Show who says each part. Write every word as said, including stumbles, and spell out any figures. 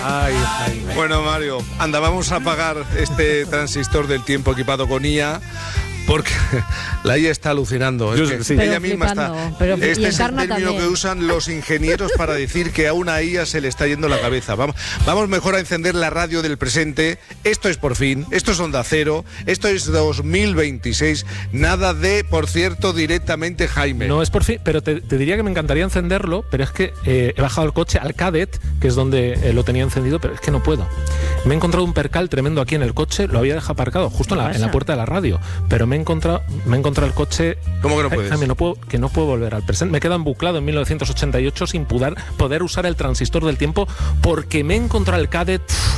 Speaker 1: Ay, ay, ay.
Speaker 2: Bueno, Mario, anda, vamos a apagar este transistor del tiempo equipado con I A. Porque la I A está alucinando.
Speaker 1: Yo,
Speaker 2: es que
Speaker 1: sí.
Speaker 2: ella
Speaker 3: Pero
Speaker 2: misma
Speaker 3: flipando,
Speaker 2: está.
Speaker 3: pero- y
Speaker 2: este es el
Speaker 3: Encarna
Speaker 2: término
Speaker 3: también.
Speaker 2: que usan los ingenieros para decir que a una I A se le está yendo la cabeza. Vamos, vamos mejor a encender la radio del presente. Esto es Por Fin, esto es Onda Cero, esto es dos mil veintiséis. Nada de, por cierto, directamente Jaime.
Speaker 1: No es por fin, pero te, te diría que me encantaría encenderlo, pero es que eh, he bajado el coche al Cadet, que es donde eh, lo tenía encendido, pero es que no puedo. Me he encontrado un percal tremendo aquí en el coche, lo había dejado aparcado justo en la, en la puerta de la radio, pero me he encontrado, me he encontrado el coche.
Speaker 2: ¿Cómo que no
Speaker 1: Ay,
Speaker 2: puedes?
Speaker 1: Jaime, no puedo, que no puedo volver al presente. Me he quedado embuclado en mil novecientos ochenta y ocho sin poder, poder usar el transistor del tiempo porque me he encontrado el Cadet.